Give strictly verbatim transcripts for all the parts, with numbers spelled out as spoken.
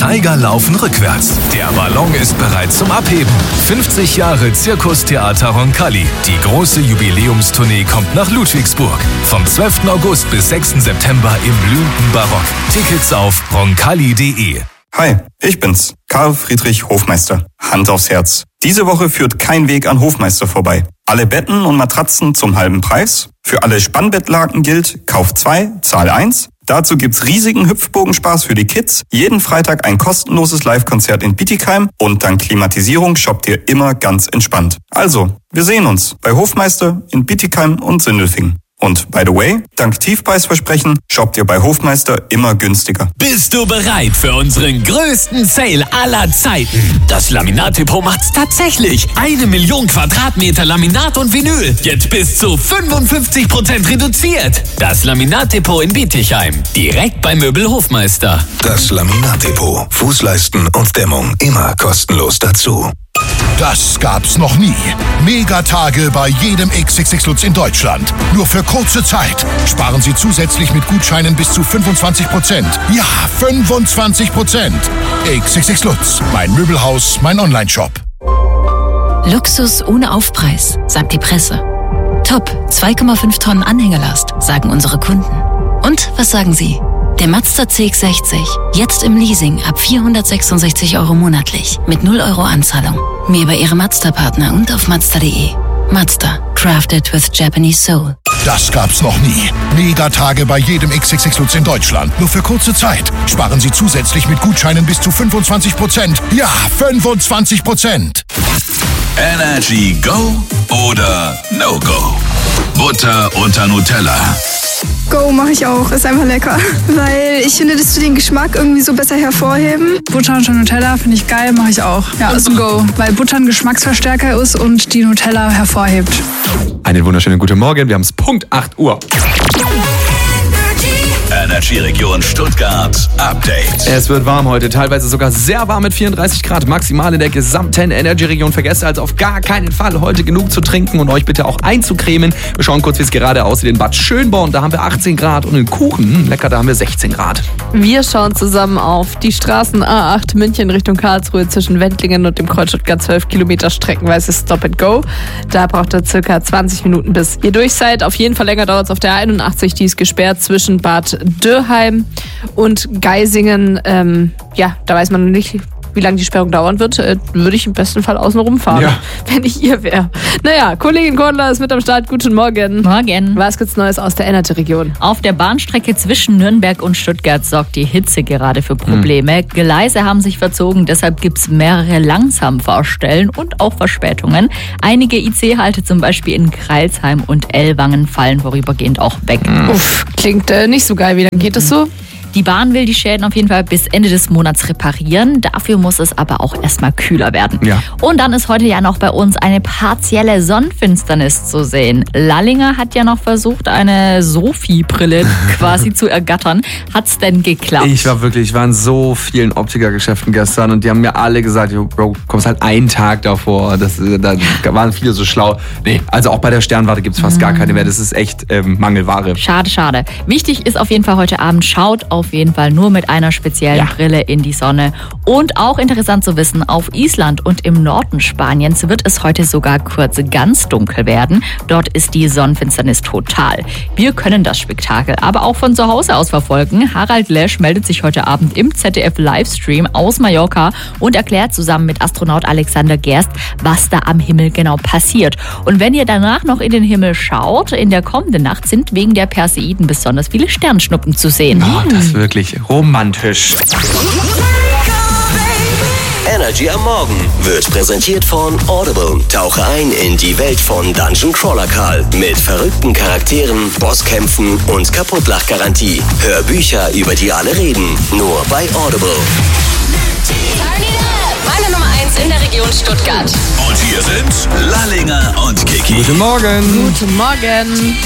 Tiger laufen rückwärts. Der Ballon ist bereit zum Abheben. fünfzig Jahre Zirkustheater Roncalli. Die große Jubiläumstournee kommt nach Ludwigsburg. Vom zwölften August bis sechsten September im blühenden Barock. Tickets auf roncalli punkt de. Hi, ich bin's, Karl Friedrich Hofmeister. Hand aufs Herz. Diese Woche führt kein Weg an Hofmeister vorbei. Alle Betten und Matratzen zum halben Preis. Für alle Spannbettlaken gilt, kauf zwei, zahl eins. Dazu gibt's riesigen Hüpfbogenspaß für die Kids, jeden Freitag ein kostenloses Live-Konzert in Bietigheim und dank Klimatisierung shoppt ihr immer ganz entspannt. Also, wir sehen uns bei Hofmeister in Bietigheim und Sindelfingen. Und by the way, dank Tiefpreisversprechen shoppt ihr bei Hofmeister immer günstiger. Bist du bereit für unseren größten Sale aller Zeiten? Das Laminat-Depot macht's tatsächlich. Eine Million Quadratmeter Laminat und Vinyl. Jetzt bis zu fünfundfünfzig Prozent reduziert. Das Laminat-Depot in Bietigheim. Direkt bei Möbel Hofmeister. Das Laminat-Depot. Fußleisten und Dämmung immer kostenlos dazu. Das gab's noch nie. Megatage bei jedem X X X Lutz in Deutschland. Nur für kurze Zeit. Sparen Sie zusätzlich mit Gutscheinen bis zu fünfundzwanzig Prozent. Ja, fünfundzwanzig Prozent. X X X Lutz. Mein Möbelhaus, mein Onlineshop. Luxus ohne Aufpreis, sagt die Presse. Top, zwei Komma fünf Tonnen Anhängerlast, sagen unsere Kunden. Und was sagen Sie? Der Mazda C X sechzig, jetzt im Leasing ab vierhundertsechsundsechzig Euro monatlich mit null Euro Anzahlung. Mehr bei Ihrem Mazda-Partner und auf mazda punkt de. Mazda, crafted with Japanese soul. Das gab's noch nie. Megatage bei jedem X X X Lutz in Deutschland. Nur für kurze Zeit. Sparen Sie zusätzlich mit Gutscheinen bis zu fünfundzwanzig Prozent. Ja, fünfundzwanzig Prozent. Energy Go oder No Go? Butter unter Nutella. Go mache ich auch, ist einfach lecker. Weil ich finde, dass du den Geschmack irgendwie so besser hervorheben. Butter unter Nutella finde ich geil, mache ich auch. Ja, ist ein Go, weil Butter ein Geschmacksverstärker ist und die Nutella hervorhebt. Einen wunderschönen guten Morgen, wir haben es Punkt acht Uhr. Energy Region Stuttgart Update. Es wird warm heute, teilweise sogar sehr warm mit vierunddreißig Grad maximal in der gesamten Energy Region. Vergesst also auf gar keinen Fall heute genug zu trinken und euch bitte auch einzucremen. Wir schauen kurz, wie es gerade aussieht in Bad Schönborn. Da haben wir achtzehn Grad und in Kuchen, lecker, da haben wir sechzehn Grad. Wir schauen zusammen auf die Straßen A acht München Richtung Karlsruhe zwischen Wendlingen und dem Kreuz Stuttgart. zwölf Kilometer streckenweise Stop and Go. Da braucht ihr circa zwanzig Minuten, bis ihr durch seid. Auf jeden Fall länger dauert es auf der einundachtzig. Die ist gesperrt zwischen Bad Dürrheim und Geisingen. Ähm, ja, da weiß man nicht, wie lange die Sperrung dauern wird. Äh, würde ich im besten Fall außen rumfahren, ja, wenn ich ihr wäre. Naja, Kollegin Kordler ist mit am Start. Guten Morgen. Morgen. Was gibt's Neues aus der Energy-Region? Auf der Bahnstrecke zwischen Nürnberg und Stuttgart sorgt die Hitze gerade für Probleme. Mhm. Gleise haben sich verzogen, deshalb gibt's mehrere Langsamfahrstellen und auch Verspätungen. Einige I C-Halte zum Beispiel in Crailsheim und Ellwangen fallen vorübergehend auch weg. Mhm. Uff, klingt äh, nicht so geil. Wie lange geht es so? Die Bahn will die Schäden auf jeden Fall bis Ende des Monats reparieren. Dafür muss es aber auch erstmal kühler werden. Ja. Und dann ist heute ja noch bei uns eine partielle Sonnenfinsternis zu sehen. Lallinger hat ja noch versucht, eine Sophie-Brille quasi zu ergattern. Hat's denn geklappt? Ich war wirklich, ich war in so vielen Optikergeschäften gestern und die haben mir alle gesagt, Bro, du kommst halt einen Tag davor. Das, da waren viele so schlau. Nee, also auch bei der Sternwarte gibt es fast mhm. gar keine mehr. Das ist echt ähm, Mangelware. Schade, schade. Wichtig ist auf jeden Fall heute Abend, schaut auf jeden Fall nur mit einer speziellen ja. Brille in die Sonne. Und auch interessant zu wissen, auf Island und im Norden Spaniens wird es heute sogar kurz ganz dunkel werden. Dort ist die Sonnenfinsternis total. Wir können das Spektakel aber auch von zu Hause aus verfolgen. Harald Lesch meldet sich heute Abend im Z D F-Livestream aus Mallorca und erklärt zusammen mit Astronaut Alexander Gerst, was da am Himmel genau passiert. Und wenn ihr danach noch in den Himmel schaut, in der kommenden Nacht sind wegen der Perseiden besonders viele Sternschnuppen zu sehen. Oh, das ist wirklich romantisch. Energy am Morgen wird präsentiert von Audible. Tauche ein in die Welt von Dungeon Crawler Karl mit verrückten Charakteren, Bosskämpfen und Kaputtlachgarantie. Hör Bücher, über die alle reden. Nur bei Audible. Meine Nummer eins in der Region Stuttgart. Und hier sind Lallinger und Kiki. Guten Morgen. Guten Morgen.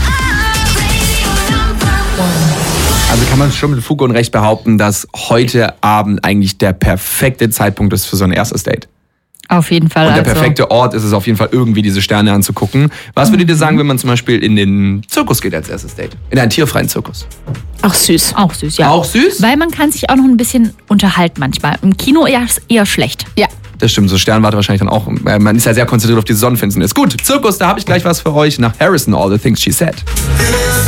Also kann man schon mit Fug und Recht behaupten, dass heute Abend eigentlich der perfekte Zeitpunkt ist für so ein erstes Date. Auf jeden Fall. Und der also. perfekte Ort ist es auf jeden Fall, irgendwie diese Sterne anzugucken. Was würdet ihr sagen, wenn man zum Beispiel in den Zirkus geht als erstes Date? In einen tierfreien Zirkus? Auch süß. Auch süß, ja. Auch süß? Weil man kann sich auch noch ein bisschen unterhalten manchmal. Im Kino eher, eher schlecht. Ja. Das stimmt, so Sternwarte wahrscheinlich dann auch. Man ist ja sehr konzentriert auf die Sonnenfinsternis. Gut, Zirkus, da habe ich gleich was für euch nach Harrison, All the Things She Said.